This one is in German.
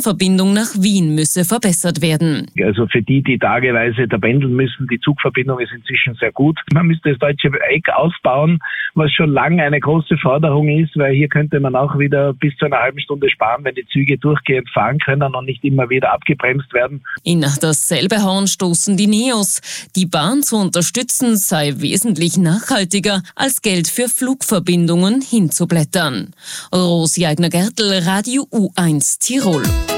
Bahnverbindung nach Wien müsse verbessert werden. Also für die tageweise da pendeln müssen, die Zugverbindung ist inzwischen sehr gut. Man müsste das Deutsche Eck ausbauen, was schon lange eine große Forderung ist, weil hier könnte man auch wieder bis zu einer halben Stunde sparen, wenn die Züge durchgehend fahren können und nicht immer wieder abgebremst werden. In dasselbe Horn stoßen die NEOS. Die Bahn zu unterstützen sei wesentlich nachhaltiger, als Geld für Flugverbindungen hinzublättern. Rosi Eigner-Gertl, Radio U1 Tirol.